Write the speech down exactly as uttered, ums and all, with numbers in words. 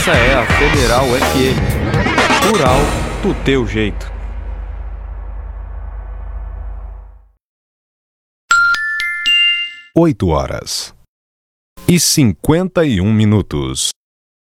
Essa é a Federal F M. Rural do teu jeito. Oito horas e cinquenta e um minutos.